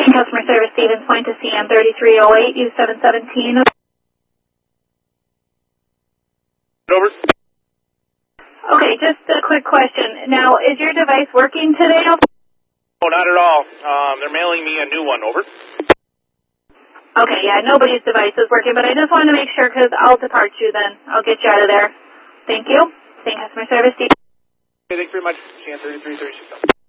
And customer service, Stevens Point to CM 3308, U717. Over. Okay, just a quick question. Now, is your device working today? No, not at all. They're mailing me a new one. Over. Okay, yeah, nobody's device is working, but I just wanted to make sure because I'll depart you then. I'll get you out of there. Thank you. Thank customer service, Stevens. Okay, thanks very much. CM 3336.